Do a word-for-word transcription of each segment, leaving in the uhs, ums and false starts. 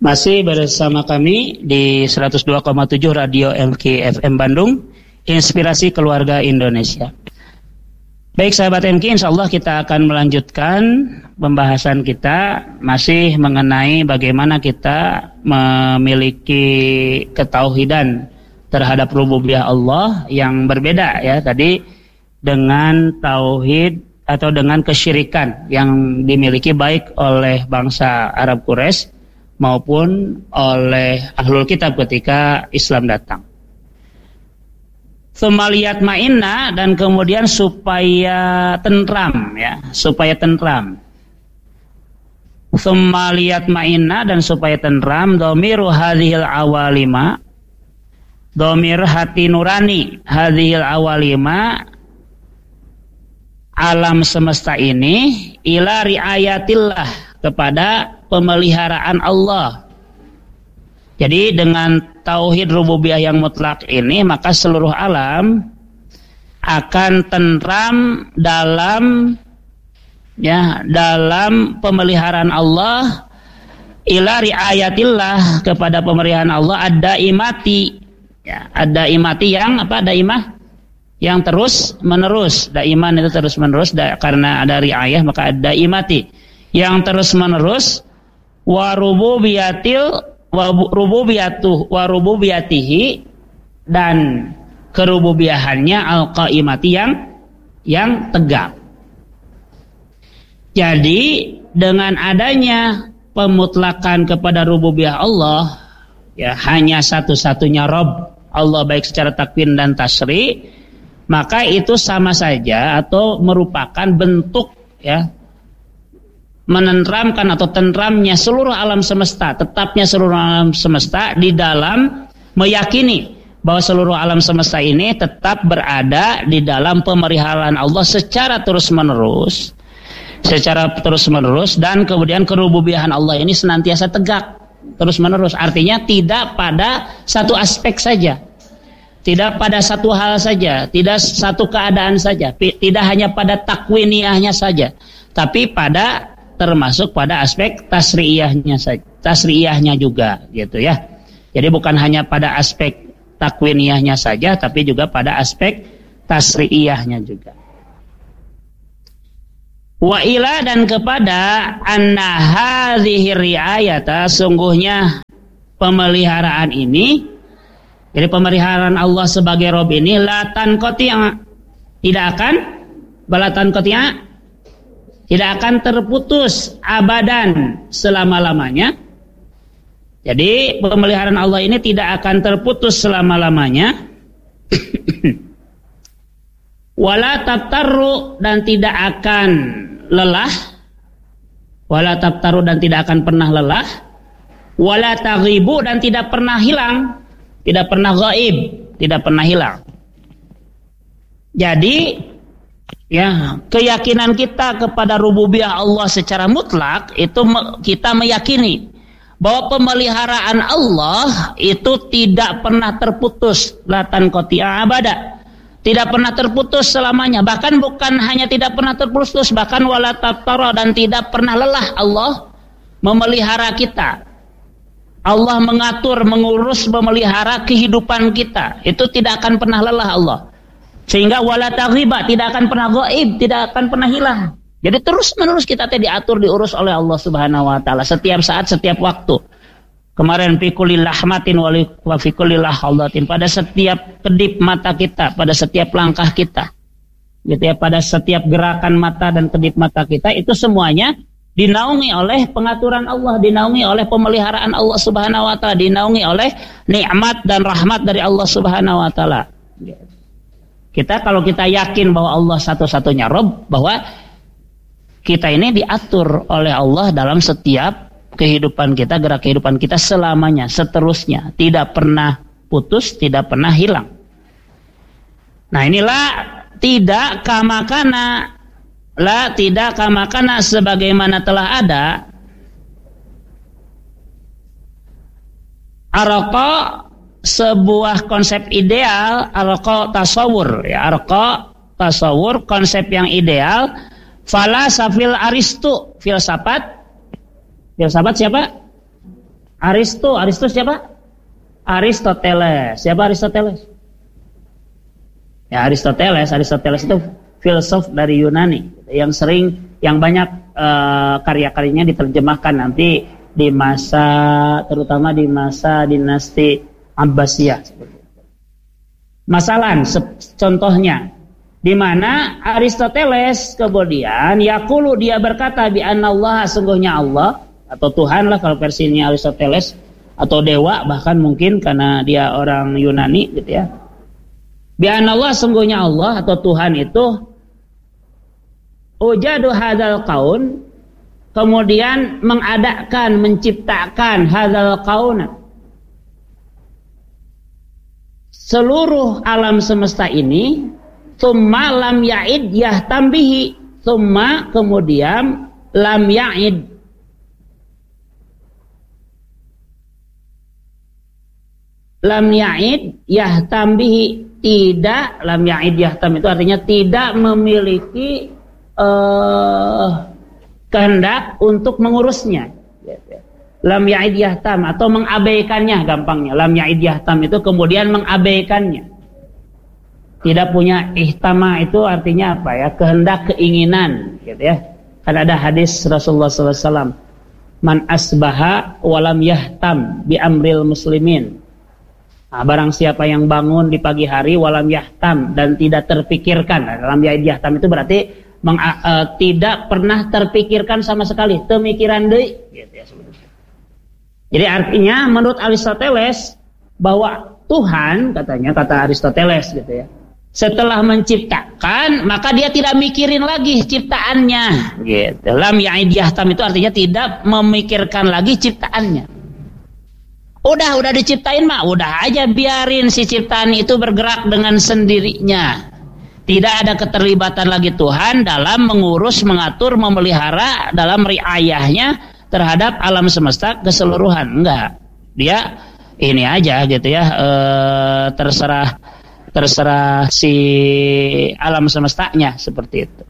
Masih bersama kami di seratus dua koma tujuh Radio M K F M Bandung, Inspirasi Keluarga Indonesia. Baik sahabat M K, insya Allah kita akan melanjutkan pembahasan kita masih mengenai bagaimana kita memiliki ketauhidan terhadap rububiyah Allah yang berbeda ya tadi dengan tauhid atau dengan kesyirikan yang dimiliki baik oleh bangsa Arab Quraisy maupun oleh ahlul kitab ketika Islam datang. Sumaliyat ma'inna, dan kemudian supaya tentram ya, supaya tentram. Sumaliyat ma'inna, dan supaya tentram. Dhamiru hadhil awalima, dhamir hati nurani hadhil awalima, alam semesta ini, ila riayatillah, kepada pemeliharaan Allah. Jadi dengan tauhid rububiyah yang mutlak ini, maka seluruh alam akan tentram dalam ya dalam pemeliharaan Allah, ila riayatillah, kepada pemeliharaan Allah, ada imati ya, ada imati yang apa? Ada imah yang terus menerus. Daiman itu terus menerus, da, karena ada riayah maka ada imati yang terus menerus. Wa rububiyatil wa rububiyatuh wa rububiyatihi, dan kerububiyahannya al-qaimati yang yang tegak. Jadi dengan adanya pemutlakan kepada rububiyah Allah ya, hanya satu-satunya Rabb Allah baik secara takwin dan tasri, maka itu sama saja atau merupakan bentuk ya menentramkan atau tentramnya seluruh alam semesta, tetapnya seluruh alam semesta di dalam meyakini bahwa seluruh alam semesta ini tetap berada di dalam pemeliharaan Allah secara terus-menerus, secara terus-menerus, dan kemudian kerububiahan Allah ini senantiasa tegak terus-menerus. Artinya tidak pada satu aspek saja, tidak pada satu hal saja, tidak satu keadaan saja, tidak hanya pada takwiniyahnya saja, tapi pada termasuk pada aspek tasriyahnya saja, tasriyahnya juga gitu ya. Jadi bukan hanya pada aspek takwiniyahnya saja, tapi juga pada aspek tasriyahnya juga. Wa ila, dan kepada anna hadhihi riayata, sungguhnya pemeliharaan ini, jadi pemeliharaan Allah sebagai Rabb ini, la tanqati', tidak akan balatan qati'a, tidak akan terputus abadan, selama-lamanya. Jadi pemeliharaan Allah ini tidak akan terputus selama-lamanya. Wala tabtaru, dan tidak akan lelah. Wala tabtaru, dan tidak akan pernah lelah. Wala taghibu, dan tidak pernah hilang. Tidak pernah ghaib, tidak pernah hilang. Jadi ya, keyakinan kita kepada rububiyah Allah secara mutlak itu kita meyakini bahwa pemeliharaan Allah itu tidak pernah terputus, latan qati'a abada, tidak pernah terputus selamanya. Bahkan bukan hanya tidak pernah terputus, bahkan wala tabtara, dan tidak pernah lelah Allah memelihara kita. Allah mengatur, mengurus, memelihara kehidupan kita. Itu tidak akan pernah lelah Allah. Sehingga wala taghiba, tidak akan pernah ghaib, tidak akan pernah hilang. Jadi terus menerus kita teh diatur, diurus oleh Allah Subhanahu wa taala setiap saat, setiap waktu. Kemarin fi kulli lahmatin wa fi kulli lahallatin, pada setiap kedip mata kita, pada setiap langkah kita. Gitu ya, pada setiap gerakan mata dan kedip mata kita, itu semuanya dinaungi oleh pengaturan Allah, dinaungi oleh pemeliharaan Allah Subhanahu wa taala, dinaungi oleh nikmat dan rahmat dari Allah Subhanahu wa taala. Kita kalau kita yakin bahwa Allah satu-satunya Rabb, bahwa kita ini diatur oleh Allah dalam setiap kehidupan kita, gerak kehidupan kita selamanya, seterusnya, tidak pernah putus, tidak pernah hilang. Nah inilah tidak kamakana, la tidak kamakana, sebagaimana telah ada araqa, sebuah konsep ideal, arqa tasawur ya, arqa tasawur, konsep yang ideal. Falasafil Aristo, filsafat filsafat siapa? Aristo, Aristo siapa? Aristoteles. Siapa Aristoteles? Ya Aristoteles, Aristoteles itu filsuf dari Yunani yang sering, yang banyak uh, karya-karyanya diterjemahkan nanti di masa, terutama di masa dinasti Abbasiyah. Masalan, contohnya, di mana Aristoteles kemudian yaqulu, dia berkata bi anallah, sungguhnya Allah atau Tuhan lah kalau versinya Aristoteles, atau dewa bahkan mungkin karena dia orang Yunani gitu ya. Bi anallah, sungguhnya Allah atau Tuhan itu ujadu hadzal kaun, kemudian mengadakan, menciptakan hadzal kaun, seluruh alam semesta ini, tsumma lam ya'id yahtam bihi, tsumma kemudian lam ya'id, lam ya'id yahtam bihi, tidak, lam ya'id yahtam itu artinya tidak memiliki uh, kehendak untuk mengurusnya. Lam ya'id yahtam atau mengabaikannya, gampangnya. Lam ya'id yahtam itu kemudian mengabaikannya. Tidak punya ihtama, itu artinya apa ya? Kehendak, keinginan, gitu ya. Kan ada hadis Rasulullah sallallahu alaihi wasallam, man asbaha walam yahtam bi amril muslimin. Nah, barang siapa yang bangun di pagi hari walam yahtam, dan tidak terpikirkan. Nah, lam ya'id yahtam itu berarti meng, uh, tidak pernah terpikirkan sama sekali, pemikiran deui, gitu ya sebetulnya. Jadi artinya menurut Aristoteles bahwa Tuhan, katanya, kata Aristoteles gitu ya, setelah menciptakan maka dia tidak mikirin lagi ciptaannya gitu. Lam ya'id yahtam itu artinya tidak memikirkan lagi ciptaannya. Udah udah diciptain mah udah aja biarin si ciptaan itu bergerak dengan sendirinya. Tidak ada keterlibatan lagi Tuhan dalam mengurus, mengatur, memelihara, dalam riayahnya terhadap alam semesta keseluruhan. Enggak, dia ini aja gitu ya, e, terserah terserah si alam semestanya seperti itu.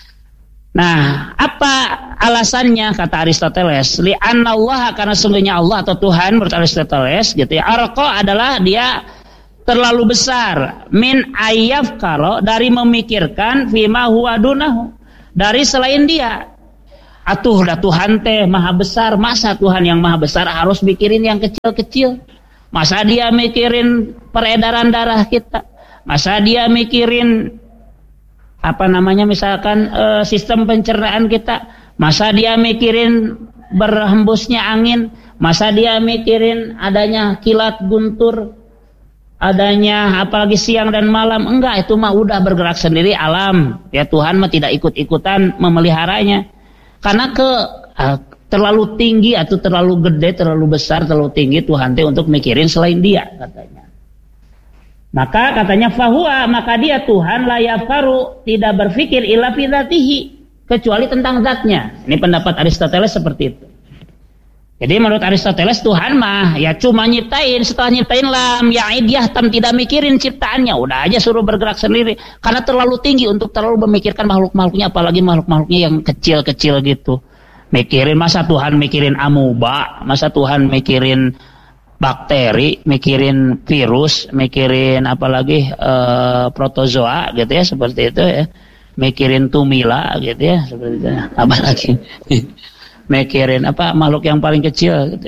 Nah, apa alasannya kata Aristoteles? Li'anna Allah, karena sungguhnya Allah atau Tuhan menurut Aristoteles gitu ya, arqa adalah dia terlalu besar, min ayyaf karo, dari memikirkan fima huwa dunahu, dari selain dia. Atuh dah Tuhan teh maha besar, masa Tuhan yang maha besar harus mikirin yang kecil-kecil? Masa dia mikirin peredaran darah kita? Masa dia mikirin apa namanya misalkan e, sistem pencernaan kita? Masa dia mikirin berhembusnya angin? Masa dia mikirin adanya kilat guntur? Adanya apalagi siang dan malam? Enggak, itu mah udah bergerak sendiri alam. Ya Tuhan mah tidak ikut-ikutan memeliharanya. Karena ke uh, terlalu tinggi atau terlalu gede, terlalu besar, terlalu tinggi Tuhan teh untuk mikirin selain dia katanya. Maka katanya fahuwa, maka dia Tuhan la yafaru, tidak berpikir illa fi dzatihi, kecuali tentang zatnya. Ini pendapat Aristoteles seperti itu. Jadi menurut Aristoteles Tuhan mah ya cuma nyiptain, setelah nyiptain lam ya'id yahtam, tidak mikirin ciptaannya, udah aja suruh bergerak sendiri. Karena terlalu tinggi untuk terlalu memikirkan makhluk-makhluknya, apalagi makhluk-makhluknya yang kecil-kecil gitu. Mikirin, masa Tuhan mikirin amuba, masa Tuhan mikirin bakteri, mikirin virus, mikirin apalagi e, protozoa gitu ya, seperti itu ya. Mikirin tumila gitu ya, seperti itu. Apalagi mikirin apa makhluk yang paling kecil gitu.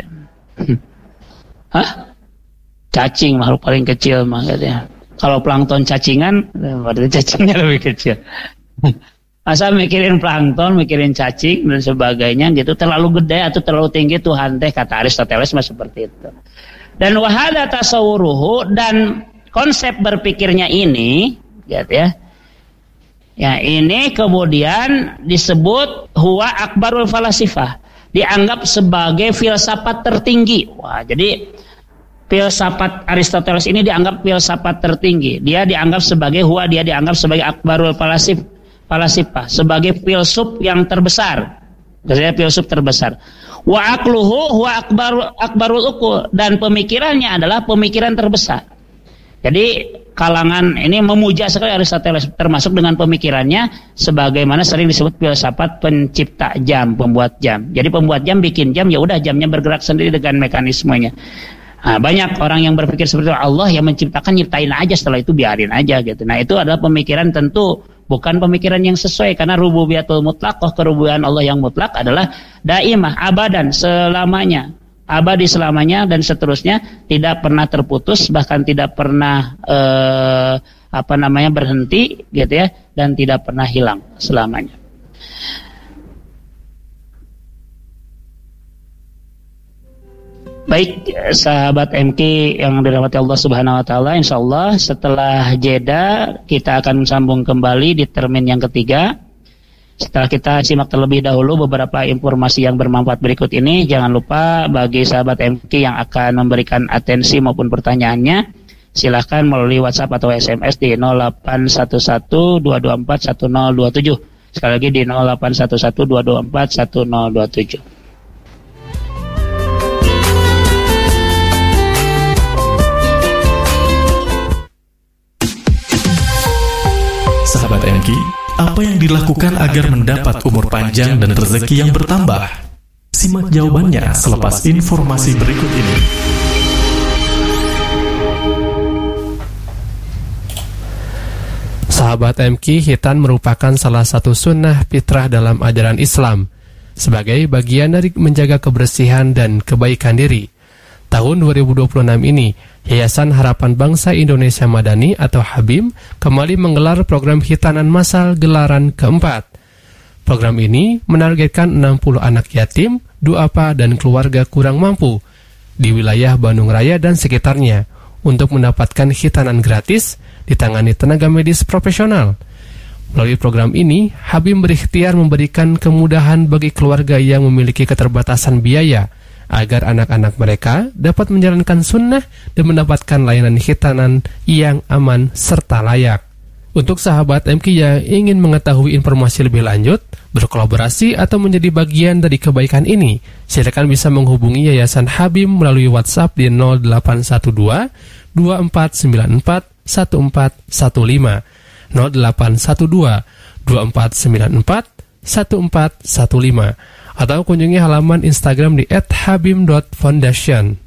Hah? Cacing, makhluk paling kecil mah gitu ya. Kalau plankton cacingan, berarti cacingnya lebih kecil. Masa mikirin plankton, mikirin cacing dan sebagainya gitu, terlalu gede atau terlalu tinggi Tuhan teh, kata Aristoteles mah seperti itu. Dan wahada tasawuruhu, dan konsep berpikirnya ini gitu ya. Ya, ini kemudian disebut huwa akbarul falasifah, dianggap sebagai filsafat tertinggi. Wah, jadi filsafat Aristoteles ini dianggap filsafat tertinggi. Dia dianggap sebagai huwa, dia dianggap sebagai akbarul falasif, falasifah, sebagai filsuf yang terbesar. Jadi filsuf terbesar. Wa aqluhu huwa akbarul akbarul uqul, dan pemikirannya adalah pemikiran terbesar. Jadi kalangan ini memuja sekali Aristoteles, termasuk dengan pemikirannya sebagaimana sering disebut filsafat pencipta jam, pembuat jam. Jadi pembuat jam bikin jam, ya udah jamnya bergerak sendiri dengan mekanismenya. Nah, banyak orang yang berpikir seperti itu, Allah yang menciptakan, nyiptain aja, setelah itu biarin aja gitu. Nah, itu adalah pemikiran tentu bukan pemikiran yang sesuai, karena rububiyatul mutlaqah, kerububian Allah yang mutlak adalah daimah, abadan, selamanya, abadi selamanya dan seterusnya, tidak pernah terputus, bahkan tidak pernah eh, apa namanya berhenti gitu ya, dan tidak pernah hilang selamanya. Baik, sahabat M K yang dirahmati Allah Subhanahu wa taala, insyaallah setelah jeda kita akan sambung kembali di termin yang ketiga. Setelah kita simak terlebih dahulu beberapa informasi yang bermanfaat berikut ini, jangan lupa bagi sahabat M K yang akan memberikan atensi maupun pertanyaannya, silahkan melalui WhatsApp atau S M S di nol delapan satu satu dua dua empat satu nol dua tujuh. Sekali lagi di nol delapan satu satu dua dua empat satu nol dua tujuh. Sahabat M K, apa yang dilakukan agar mendapat umur panjang dan rezeki yang bertambah? Simak jawabannya selepas informasi berikut ini. Sahabat M K, khitan merupakan salah satu sunnah fitrah dalam ajaran Islam sebagai bagian dari menjaga kebersihan dan kebaikan diri. Tahun dua ribu dua puluh enam ini, Yayasan Harapan Bangsa Indonesia Madani atau HABIM kembali menggelar program khitanan massal gelaran keempat. Program ini menargetkan enam puluh anak yatim, duafa dan keluarga kurang mampu di wilayah Bandung Raya dan sekitarnya untuk mendapatkan khitanan gratis ditangani tenaga medis profesional. Melalui program ini, HABIM berikhtiar memberikan kemudahan bagi keluarga yang memiliki keterbatasan biaya agar anak-anak mereka dapat menjalankan sunnah dan mendapatkan layanan khitanan yang aman serta layak. Untuk sahabat M K yang ingin mengetahui informasi lebih lanjut, berkolaborasi atau menjadi bagian dari kebaikan ini, silakan bisa menghubungi Yayasan HABIM melalui WhatsApp di nol delapan satu dua dua empat sembilan empat satu empat satu lima, nol delapan satu dua dua empat sembilan empat satu empat satu lima, atau kunjungi halaman Instagram di et habim dot foundation.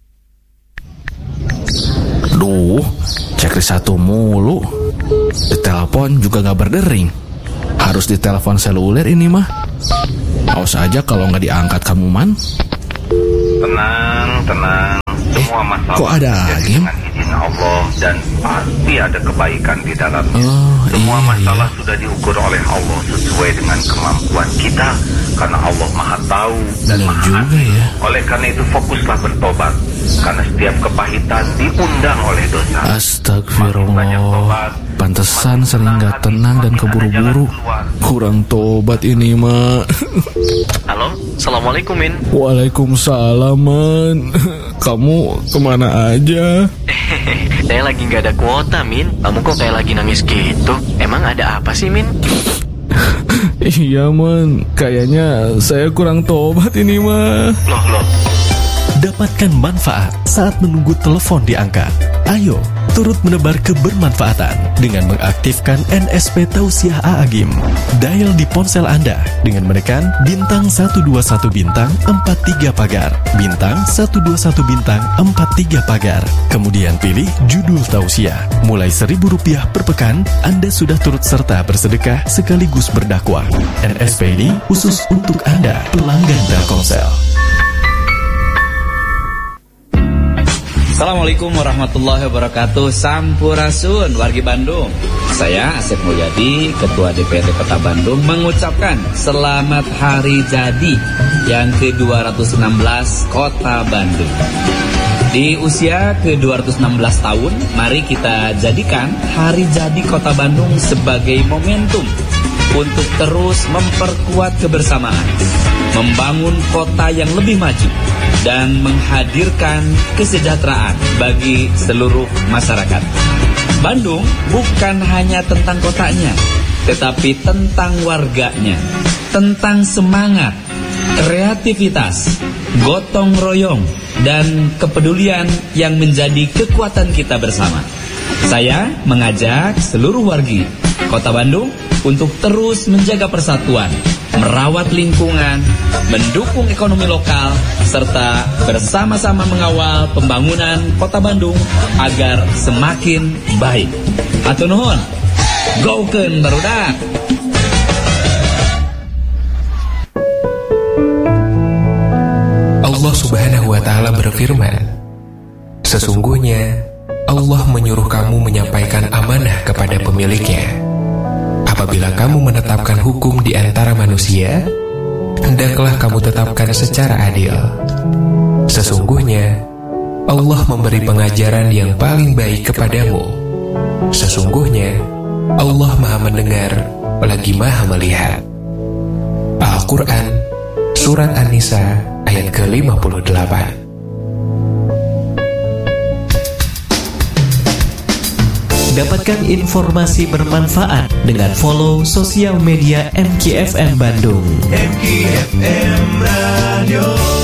Duh, cekri satu mulu. Di telepon juga gak berdering. Harus di telepon seluler ini mah. Awas aja kalau gak diangkat kamu, Man. Tenang, tenang. Semua masalah kok ada game? Dengan izin Allah, dan pasti ada kebaikan di dalamnya. Oh, Semua iya, masalah iya. sudah diukur oleh Allah sesuai dengan kemampuan kita, karena Allah Maha Tahu dan Benar Maha juga Adil. ya. Oleh karena itu fokuslah bertobat, karena setiap kepahitan diundang oleh dosa. Astagfirullah. Pantesan sering gak tenang dan keburu-buru. Kurang tobat ini mah. Halo, Assalamualaikum Min. Waalaikumsalam, Man. Kamu kemana aja? Saya lagi gak ada kuota, Min. Kamu kok kayak lagi nangis gitu? Emang ada apa sih, Min? Iya, Man. Kayaknya saya kurang tobat ini mah. Loh, loh. Dapatkan manfaat saat menunggu telepon diangkat. Ayo, turut menebar kebermanfaatan dengan mengaktifkan N S P Tausiah A'agim. Dial di ponsel Anda dengan menekan bintang satu dua satu bintang empat tiga pagar, bintang satu dua satu bintang empat tiga pagar. Kemudian pilih judul Tausiah. Mulai seribu rupiah per pekan, Anda sudah turut serta bersedekah sekaligus berdakwah. N S P ini khusus untuk Anda, pelanggan Telkomsel. Assalamualaikum warahmatullahi wabarakatuh. Sampurasun wargi Bandung. Saya Asep Mulyadi, Ketua D P R D Kota Bandung, mengucapkan selamat hari jadi yang ke dua ratus enam belas Kota Bandung. Di usia ke dua ratus enam belas tahun, mari kita jadikan hari jadi Kota Bandung sebagai momentum untuk terus memperkuat kebersamaan, membangun kota yang lebih maju, dan menghadirkan kesejahteraan bagi seluruh masyarakat. Bandung bukan hanya tentang kotanya, tetapi tentang warganya, tentang semangat, kreativitas, gotong royong, dan kepedulian yang menjadi kekuatan kita bersama. Saya mengajak seluruh wargi Kota Bandung untuk terus menjaga persatuan, merawat lingkungan, mendukung ekonomi lokal, serta bersama-sama mengawal pembangunan Kota Bandung agar semakin baik. Hatur nuhun. Gokeun barudak. Allah Subhanahu wa Ta'ala berfirman, sesungguhnya Allah menyuruh kamu menyampaikan amanah kepada pemiliknya. Apabila kamu menetapkan hukum di antara manusia, hendaklah kamu tetapkan secara adil. Sesungguhnya Allah memberi pengajaran yang paling baik kepadamu. Sesungguhnya Allah Maha Mendengar lagi Maha Melihat. Al-Quran Surat An-Nisa ayat ke lima puluh delapan. Dapatkan informasi bermanfaat dengan follow sosial media M K F M Bandung. M K F M Radio.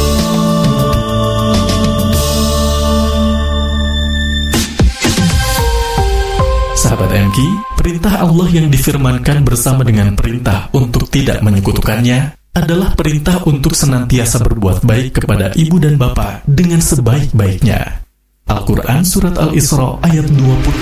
Sahabat M K, perintah Allah yang difirmankan bersama dengan perintah untuk tidak menyekutukannya adalah perintah untuk senantiasa berbuat baik kepada ibu dan bapa dengan sebaik-baiknya. Al-Quran Surat Al-Isra ayat dua puluh